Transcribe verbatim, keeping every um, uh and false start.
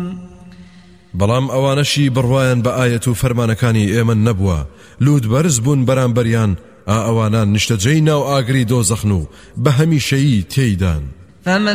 بەڵام ئەوانەشی بڕوایان بە ئایەت و فەرمانەکانی ئێمە نەبووە لود بەرز بوون بەرامبەریان ئا ئەوانان نیشتەجێی ناو ئاگری دۆزەخن و بە هەمیشەیی تێیدان.